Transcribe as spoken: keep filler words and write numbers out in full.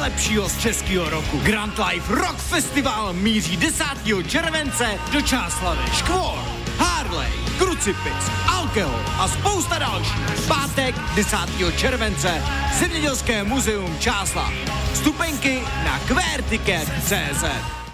nejlepšího z českého roku. Grand Life Rock Festival míří desátého července do Čáslavi. Škvor, Harley, Krucipis, Alkohol a spousta dalších. Pátek desátého července Zemědělské muzeum Čáslav. Vstupenky na queerticket tečka cé zet.